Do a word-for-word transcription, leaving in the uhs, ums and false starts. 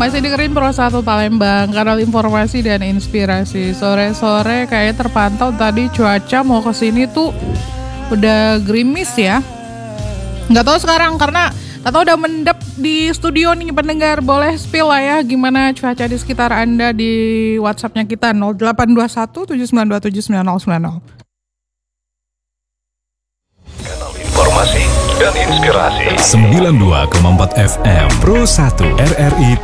Masih dengerin Pro satu Palembang, kanal informasi dan inspirasi. Sore-sore kayak terpantau tadi cuaca mau kesini tuh udah gerimis ya. Nggak tahu sekarang karena atau udah mendep di studio nih pendengar. Boleh spill lah ya gimana cuaca di sekitar Anda di WhatsApp-nya kita nol delapan dua satu tujuh sembilan dua tujuh sembilan nol sembilan nol. Kanal informasi dan inspirasi sembilan puluh dua koma empat F M Pro satu R R I